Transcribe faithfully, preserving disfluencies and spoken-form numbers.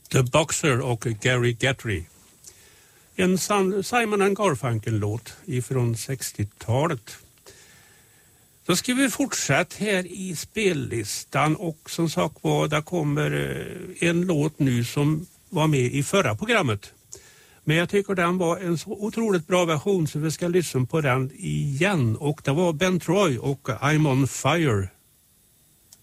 The Boxer och Gary Guthrie. En Simon and Garfunkel-låt ifrån sextiotalet. Då ska vi fortsätta här i spellistan och som sagt var, där kommer en låt nu som var med i förra programmet. Men jag tycker den var en så otroligt bra version så vi ska lyssna på den igen. Och det var Ben Troy och I'm on Fire.